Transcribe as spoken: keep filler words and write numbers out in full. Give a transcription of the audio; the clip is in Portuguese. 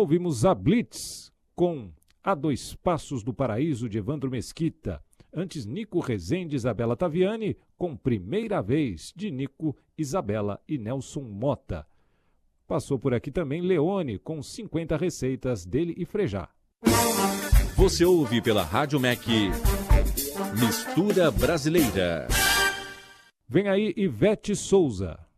Ouvimos a Blitz com A Dois Passos do Paraíso, de Evandro Mesquita. Antes, Nico Rezende e Isabela Taviani com Primeira Vez, de Nico, Isabela e Nelson Mota. Passou por aqui também Leone com cinquenta receitas dele e Frejá. Você ouve pela Rádio M E C Mistura Brasileira. Vem aí Ivete Souza.